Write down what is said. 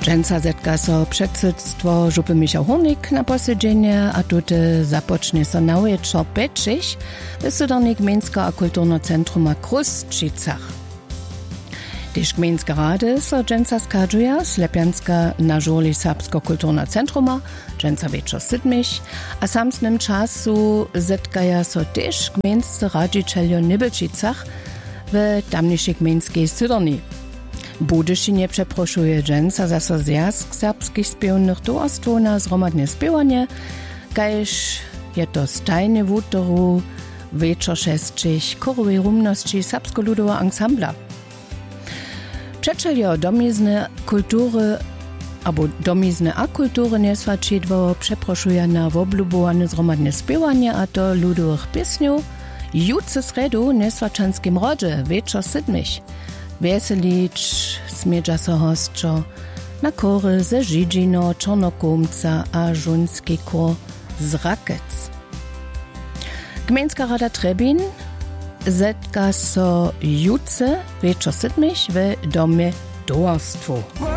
Dżęca zetka so předsydstwo župy Michał Honik na posiedzenie, a tute zapocznie so na wieczor 5 w Sudornik Gmejnska a Kulturno Centrum Krustschicach. Tyž Gmejnska rady so dżęca skadżuja Slepianska na żoli Serbsko Kulturno Centruma, dżęca wieczor 7, a samsnym czasu zetkaja so tyž Gmejnscy radzicieljo Nibelčicach w tamniejszej gmejnskiej Sudorni. Budyšinie przeproszuje dżęca za so zjazd serbskich spiewnych towarstwo na zromadne spiewanie, kajż je to stajne wutoru wieczor 6 chorowej rumności serbsko-ludowa ansambla. Przeczeljo domizne kultury albo domizne a kultury nieswačidło przeproszuje na woblubowane zromadne spiewanie, a to ludowych piesniów, jutce sredu neswačanskim rodzie wieczor 7. Veselić smieđa so hostčo na kory ze Židžino, Čornokomca a žunski kor z Rakec. Gmejnska rada Trebin zetka so jutce wieczor 7 w domie towarstwo.